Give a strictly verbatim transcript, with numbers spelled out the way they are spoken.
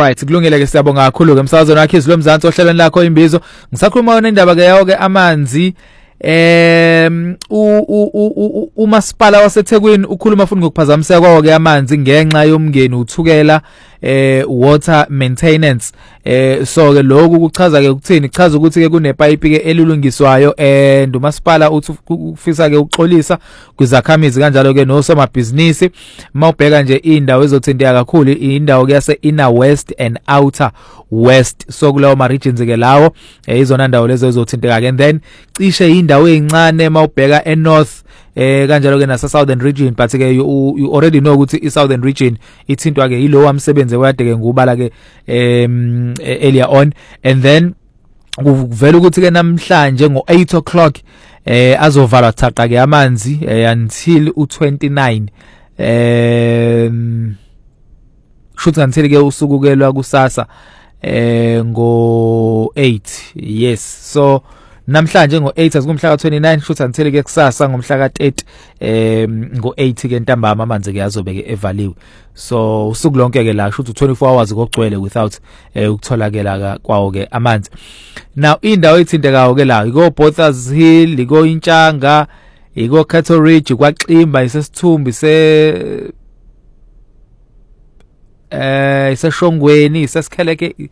Alright, kulungile ke siyabonga kakhulu ke umsakazweni wakhe izwi lomzansi ohlelweni lakho imbizo. Ngisakhuluma yona indaba ke yawo ke amanzi em umasipala waseThekwini ukhuluma futhi ngokuphazamiseka kwawo ke amanzi ngenxa yomngeni uthukela eh water maintenance. Eh so ke lokhu kuchaza ke ukuthini? Kuchaza ukuthi ke kunepipe ke elulungiswayo and umasipala uthi ufisa ke ukuxolisa kwizakhamizi kanjalo ke nosomabhizinisi. Mawubheka nje indawo ezothinteka kakhulu indawo ke yase inner west and outer west, so kulawo ma regions ke lawo izona ndawo lezo ezothinteka ke, and then cishe indawo ezincane mawubheka e north eh kanjalo ke nasa southern region, but ke you, you already know ukuthi i southern region ithintwa ke yilowo amsebenze wade ke ngubala ke em earlier on, and then kuvela ukuthi ke namhlanje ngo eight o'clock eh azovala thaqa ke amanzi eh, until u twenty-nine em shothi until ke usukukelwa kusasa eh ngo eight. Yes, so namhlanje ngo eight asikumhla ka twenty-nine shothi until ke kusasa ngomhla ka thirty eh ngo eight ke ntambama amanzi ke azobe ke evaliwe. So usuku lonke ke la shothi twenty-four hours kokugcwele without eh ukutholakala kwawo ke amanzi. Now indawo ethintekayo ke la iko Bothas Hill, iko Intshanga, iko Cattle Ridge, kwaXimba, isesithumbi se eh iseshongweni, isesikheleke